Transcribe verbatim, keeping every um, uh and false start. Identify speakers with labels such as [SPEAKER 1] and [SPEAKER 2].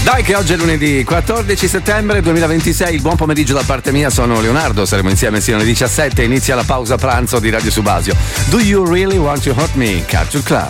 [SPEAKER 1] Dai che oggi è lunedì quattordici settembre duemilaventisei, il buon pomeriggio da parte mia, sono Leonardo, saremo insieme sino alle diciassette, inizia la pausa pranzo di Radio Subasio. Do you really want to hurt me? Culture Club.